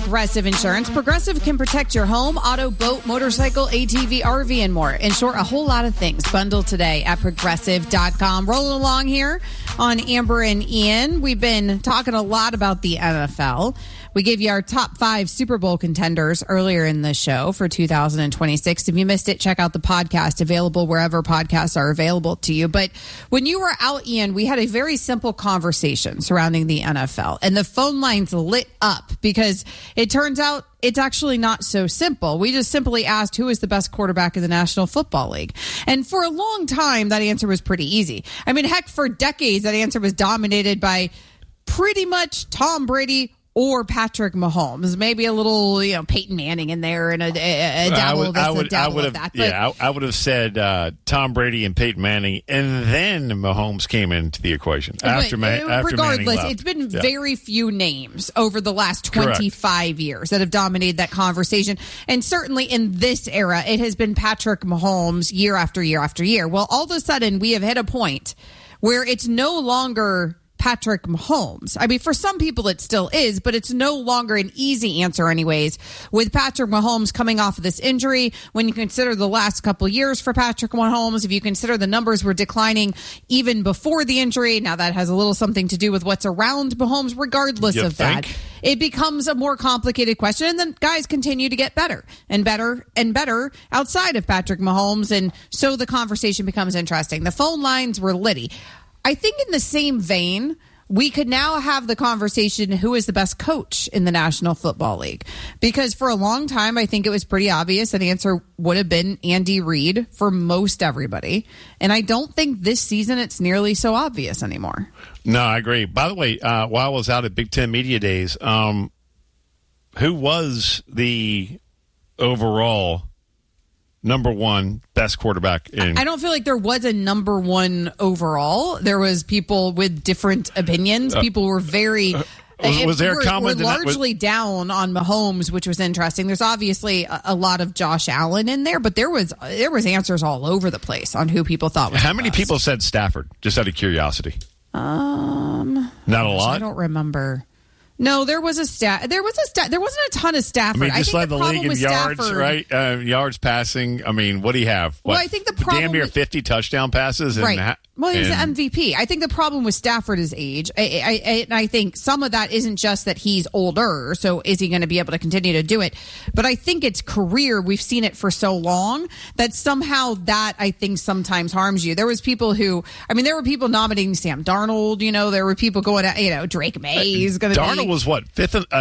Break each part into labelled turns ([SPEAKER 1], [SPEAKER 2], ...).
[SPEAKER 1] Progressive Insurance. Progressive can protect your home, auto, boat, motorcycle, ATV, RV, and more. In short, a whole lot of things. Bundle today at Progressive.com. Rolling along here on Amber and Ian. We've been talking a lot about the NFL. We gave you our top 5 Super Bowl contenders earlier in the show for 2026. If you missed it, check out the podcast, available wherever podcasts are available to you. But when you were out, Ian, we had a very simple conversation surrounding the NFL, and the phone lines lit up because it turns out it's actually not so simple. We just simply asked who is the best quarterback in the National Football League. And for a long time, that answer was pretty easy. I mean, heck, for decades, that answer was dominated by pretty much Tom Brady or Patrick Mahomes, maybe a little, Peyton Manning in there and a dabble of this, a dabble of that.
[SPEAKER 2] I would have said Tom Brady and Peyton Manning, and then Mahomes came into the equation after Manning left.
[SPEAKER 1] It's been very few names over the last 25 years that have dominated that conversation, and certainly in this era, it has been Patrick Mahomes year after year after year. Well, all of a sudden, we have hit a point where it's no longer Patrick Mahomes. I mean, for some people it still is, but it's no longer an easy answer anyways, with Patrick Mahomes coming off of this injury. When you consider the last couple of years for Patrick Mahomes, if you consider the numbers were declining even before the injury, now that has a little something to do with what's around Mahomes. Regardless of that, it becomes a more complicated question, and then guys continue to get better and better and better outside of Patrick Mahomes, and so the conversation becomes interesting. The phone lines were litty. I think in the same vein, we could now have the conversation, who is the best coach in the National Football League? Because for a long time, I think it was pretty obvious that the answer would have been Andy Reid for most everybody. And I don't think this season it's nearly so obvious anymore.
[SPEAKER 2] No, I agree. By the way, while I was out at Big Ten Media Days, who was the overall number one best quarterback in?
[SPEAKER 1] I don't feel like there was a number one overall. There was people with different opinions. People were very...
[SPEAKER 2] Was there a comment?
[SPEAKER 1] We're largely down on Mahomes, which was interesting. There's obviously a lot of Josh Allen in there, but there was answers all over the place on who people thought was
[SPEAKER 2] How many people said Stafford, just out of curiosity? Not a lot?
[SPEAKER 1] I don't remember. No, there was a stat. There wasn't a ton of Stafford.
[SPEAKER 2] I mean, just led the league in yards,
[SPEAKER 1] Stafford,
[SPEAKER 2] right? Yards passing. I mean, what do you have?
[SPEAKER 1] Well, I think the problem
[SPEAKER 2] damn near 50 touchdown passes.
[SPEAKER 1] Right. Well, he's the MVP. I think the problem with Stafford is age. I think some of that isn't just that he's older, so is he going to be able to continue to do it? But I think it's career. We've seen it for so long that somehow that, I think, sometimes harms you. There were people nominating Sam Darnold. There were people going at, Drake May is going to be.
[SPEAKER 2] Darnold was what,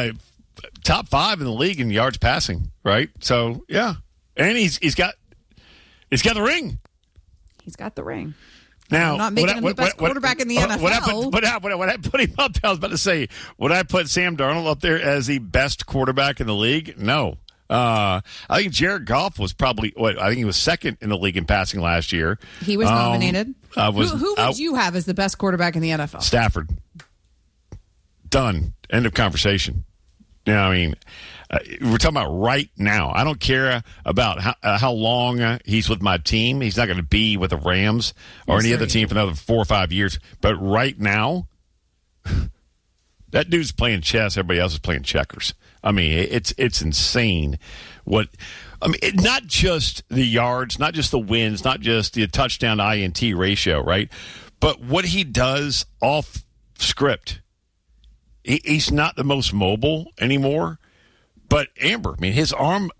[SPEAKER 2] top 5 in the league in yards passing, right? So, yeah. And he's got the ring.
[SPEAKER 1] He's got the ring.
[SPEAKER 2] Now,
[SPEAKER 1] I'm not making him the best quarterback in the NFL.
[SPEAKER 2] When I put him up there, I was about to say, would I put Sam Darnold up there as the best quarterback in the league? No. I think Jared Goff was probably, I think he was second in the league in passing last year.
[SPEAKER 1] He was nominated. Who would you have as the best quarterback in the NFL?
[SPEAKER 2] Stafford. Done. End of conversation. I mean, we're talking about right now. I don't care about how long he's with my team. He's not going to be with the Rams or any other team for another 4 or 5 years. But right now, that dude's playing chess. Everybody else is playing checkers. I mean, it's insane. Not just the yards, not just the wins, not just the touchdown to INT ratio, right? But what he does off script. He's not the most mobile anymore. But Amber, I mean, his arm,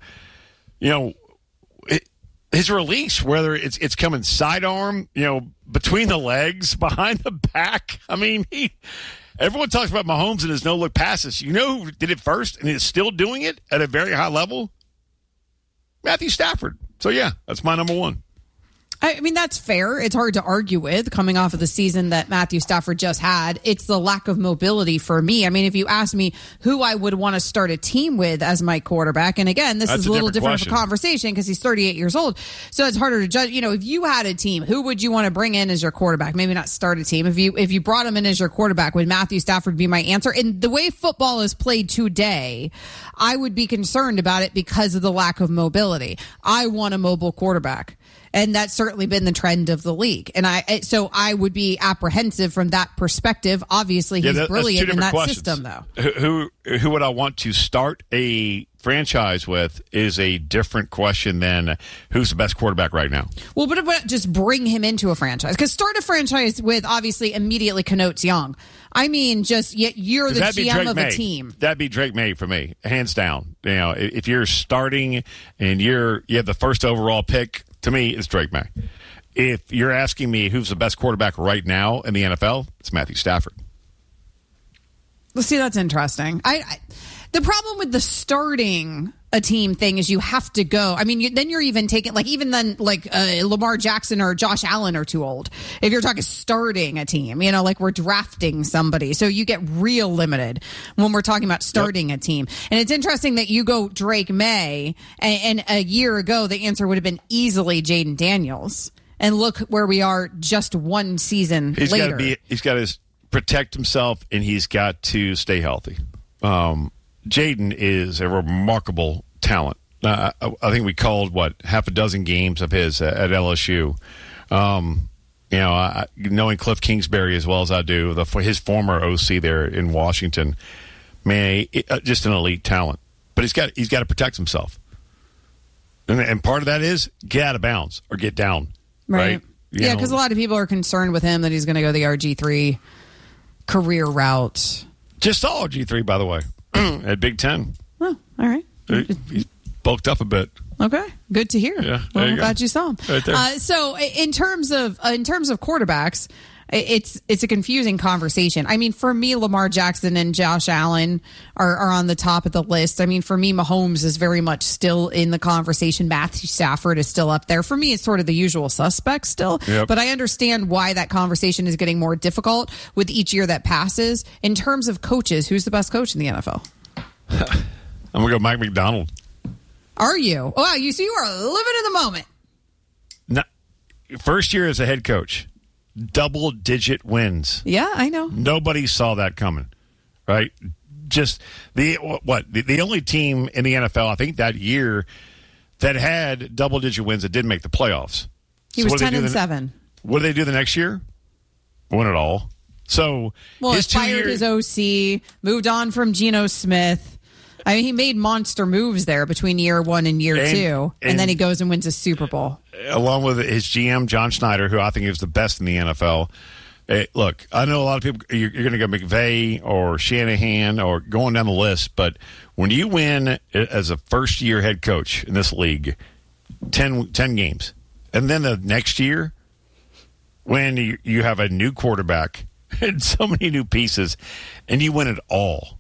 [SPEAKER 2] his release, whether it's coming sidearm, between the legs, behind the back. I mean, everyone talks about Mahomes and his no-look passes. You know who did it first and is still doing it at a very high level? Matthew Stafford. So, yeah, that's my number one.
[SPEAKER 1] I mean, that's fair. It's hard to argue with coming off of the season that Matthew Stafford just had. It's the lack of mobility for me. I mean, if you ask me who I would want to start a team with as my quarterback, and again, this is a little different of a conversation because he's 38 years old, so it's harder to judge. If you had a team, who would you want to bring in as your quarterback? Maybe not start a team. If you brought him in as your quarterback, would Matthew Stafford be my answer? And the way football is played today, I would be concerned about it because of the lack of mobility. I want a mobile quarterback. And that's certainly been the trend of the league. And so I would be apprehensive from that perspective. Obviously, he's brilliant in that system, though.
[SPEAKER 2] Who would I want to start a franchise with is a different question than who's the best quarterback right now.
[SPEAKER 1] Well, but just bring him into a franchise? Because start a franchise with obviously immediately connotes young. I mean, just you're the GM of a team.
[SPEAKER 2] That'd be Drake May for me, hands down. You know, if you're starting and you have the first overall pick, to me, it's Drake May. If you're asking me who's the best quarterback right now in the NFL, it's Matthew Stafford.
[SPEAKER 1] Well, see, that's interesting. The problem with the starting a team thing is you have to go. I mean, then you're even taking, Lamar Jackson or Josh Allen are too old. If you're talking starting a team, like we're drafting somebody. So you get real limited when we're talking about starting a team. And it's interesting that you go Drake May, and a year ago, the answer would have been easily Jaden Daniels. And look where we are just one season later.
[SPEAKER 2] He's got to protect himself, and he's got to stay healthy. Jaden is a remarkable talent. I think we called, half a dozen games of his at LSU. Knowing Cliff Kingsbury as well as I do, his former OC there in Washington, man, just an elite talent. But he's got to protect himself. And part of that is get out of bounds or get down. Right?
[SPEAKER 1] Yeah, because a lot of people are concerned with him that he's going to go the RG3 career route.
[SPEAKER 2] Just saw RG3, by the way. At Big Ten.
[SPEAKER 1] Oh, all right.
[SPEAKER 2] He's bulked up a bit.
[SPEAKER 1] Okay, good to hear.
[SPEAKER 2] Yeah,
[SPEAKER 1] well, I'm glad you saw him.
[SPEAKER 2] Right there.
[SPEAKER 1] So, in terms of quarterbacks, it's a confusing conversation. I mean, for me, Lamar Jackson and Josh Allen are on the top of the list. I mean, for me, Mahomes is very much still in the conversation. Matthew Stafford is still up there. For me, it's sort of the usual suspects still.
[SPEAKER 2] Yep.
[SPEAKER 1] But I understand why that conversation is getting more difficult with each year that passes. In terms of coaches, who's the best coach in the NFL?
[SPEAKER 2] I'm going to go Mike Macdonald.
[SPEAKER 1] Are you? Wow, you are living in the moment.
[SPEAKER 2] No, first year as a head coach. Double-digit wins.
[SPEAKER 1] Yeah, I know.
[SPEAKER 2] Nobody saw that coming, right? Just the only team in the NFL, I think, that year that had double-digit wins that didn't make the playoffs.
[SPEAKER 1] He was 10-7.
[SPEAKER 2] What did they do the next year? Won it all. So,
[SPEAKER 1] he fired his OC, moved on from Geno Smith. I mean, he made monster moves there between year one and year two, and then he goes and wins a Super Bowl.
[SPEAKER 2] Along with his GM, John Schneider, who I think is the best in the NFL. Look, I know a lot of people, you're going to go McVay or Shanahan or going down the list, but when you win as a first-year head coach in this league, 10 games, and then the next year, when you have a new quarterback and so many new pieces, and you win it all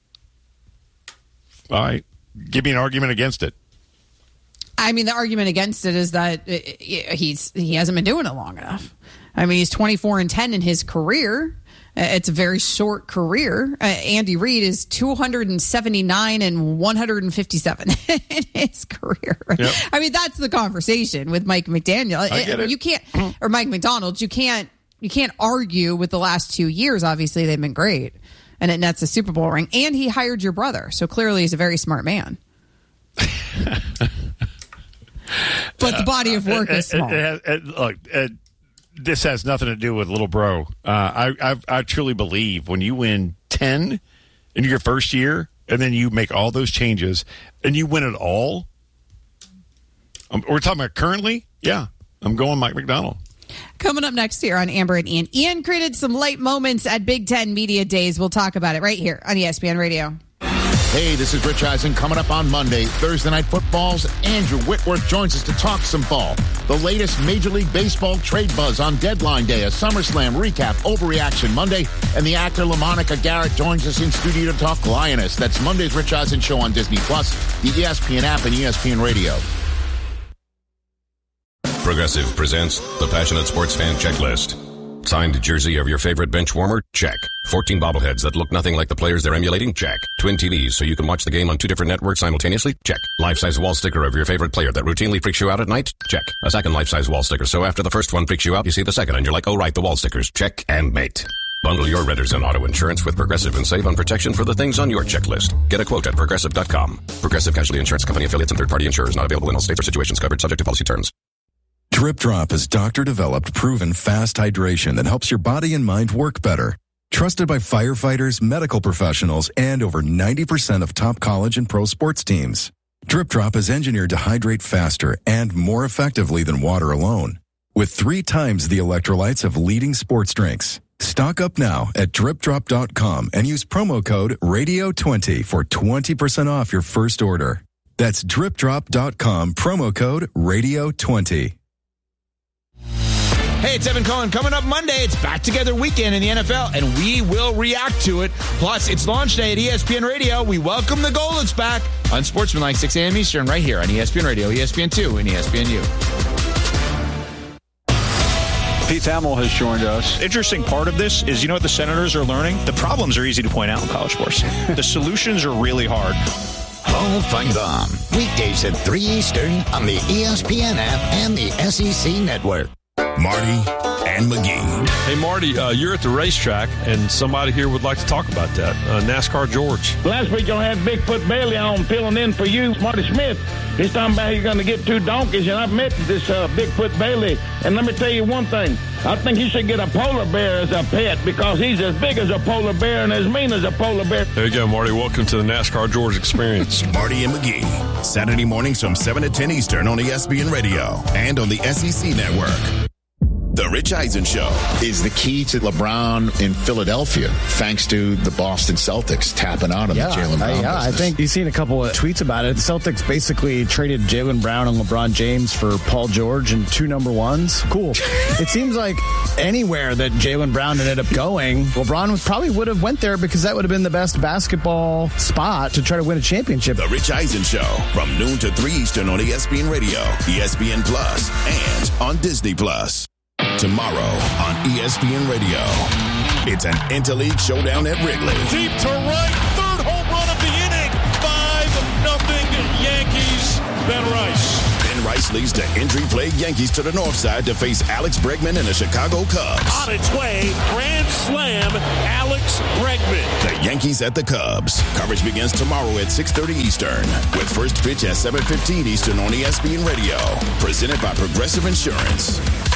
[SPEAKER 2] right, give me an argument against it.
[SPEAKER 1] I mean, the argument against it is that he hasn't been doing it long enough. I mean, he's 24-10 in his career. It's a very short career. Andy Reid is 279-157 in his career.
[SPEAKER 2] Yep.
[SPEAKER 1] I mean, that's the conversation with Mike McDaniel.
[SPEAKER 2] I get it.
[SPEAKER 1] You can't, or Mike McDonald. You can't argue with the last 2 years. Obviously, they've been great. And it nets a Super Bowl ring. And he hired your brother. So clearly he's a very smart man. But the body of work is small.
[SPEAKER 2] Look, this has nothing to do with little bro. I truly believe when you win 10 in your first year and then you make all those changes and you win it all. We're talking about currently? Yeah. I'm going Mike Macdonald.
[SPEAKER 1] Coming up next here on Amber and Ian. Ian created some light moments at Big Ten Media Days. We'll talk about it right here on ESPN Radio.
[SPEAKER 3] Hey, this is Rich Eisen. Coming up on Monday, Thursday Night Football's Andrew Whitworth joins us to talk some ball. The latest Major League Baseball trade buzz on deadline day, a SummerSlam recap, Overreaction Monday, and the actor LaMonica Garrett joins us in studio to talk Lioness. That's Monday's Rich Eisen Show on Disney+, the ESPN app, and ESPN Radio.
[SPEAKER 4] Progressive presents the Passionate Sports Fan Checklist. Signed jersey of your favorite bench warmer? Check. 14 bobbleheads that look nothing like the players they're emulating? Check. Twin TVs so you can watch the game on 2 different networks simultaneously? Check. Life-size wall sticker of your favorite player that routinely freaks you out at night? Check. A second life-size wall sticker so after the first one freaks you out, you see the second and you're like, oh right, the wall stickers. Check and mate. Bundle your renters and auto insurance with Progressive and save on protection for the things on your checklist. Get a quote at Progressive.com. Progressive Casualty Insurance Company affiliates and third-party insurers not available in all states or situations covered subject to policy terms.
[SPEAKER 5] Drip Drop is doctor-developed, proven fast hydration that helps your body and mind work better. Trusted by firefighters, medical professionals, and over 90% of top college and pro sports teams. Drip Drop is engineered to hydrate faster and more effectively than water alone, with 3 times the electrolytes of leading sports drinks. Stock up now at dripdrop.com and use promo code RADIO20 for 20% off your first order. That's dripdrop.com, promo code RADIO20.
[SPEAKER 6] Hey, it's Evan Cohen. Coming up Monday, it's Back Together Weekend in the NFL, and we will react to it. Plus, it's launch day at ESPN Radio. We welcome the Goldens back on Sportsmanlike, 6 a.m. Eastern, right here on ESPN Radio, ESPN2, and ESPNU.
[SPEAKER 7] Pete Thamel has joined us. Interesting part of this is, you know what the Senators are learning? The problems are easy to point out in college sports. The solutions are really hard.
[SPEAKER 8] Hall of Fun Bomb. Weekdays at 3 Eastern on the ESPN app and the SEC Network.
[SPEAKER 9] Marty and McGee.
[SPEAKER 10] Hey, Marty, you're at the racetrack, and somebody here would like to talk about that. NASCAR George.
[SPEAKER 11] Last week, y'all had Bigfoot Bailey on filling in for you, Marty Smith. He's talking about you're going to get 2 donkeys, and I've met this Bigfoot Bailey. And let me tell you one thing. I think he should get a polar bear as a pet because he's as big as a polar bear and as mean as a polar bear.
[SPEAKER 10] There you go, Marty. Welcome to the NASCAR George experience.
[SPEAKER 9] Marty and McGee. Saturday mornings from 7 to 10 Eastern on ESPN Radio and on the SEC Network. The Rich Eisen Show
[SPEAKER 3] is the key to LeBron in Philadelphia, thanks to the Boston Celtics tapping out on the Jaylen Brown business.
[SPEAKER 12] I think you've seen a couple of tweets about it. The Celtics basically traded Jaylen Brown and LeBron James for Paul George and 2 number 1s. Cool. It seems like anywhere that Jaylen Brown ended up going, LeBron probably would have went there because that would have been the best basketball spot to try to win a championship.
[SPEAKER 9] The Rich Eisen Show from noon to 3 Eastern on ESPN Radio, ESPN Plus, and on Disney Plus. Tomorrow on ESPN Radio, it's an Interleague showdown at Wrigley.
[SPEAKER 13] Deep to right, 3rd home run of the inning, 5-0 Yankees. Ben Rice.
[SPEAKER 9] Ben Rice leads the injury-plagued Yankees to the north side to face Alex Bregman and the Chicago Cubs.
[SPEAKER 13] On its way, grand slam, Alex Bregman.
[SPEAKER 9] The Yankees at the Cubs. Coverage begins tomorrow at 6:30 Eastern with first pitch at 7:15 Eastern on ESPN Radio. Presented by Progressive Insurance.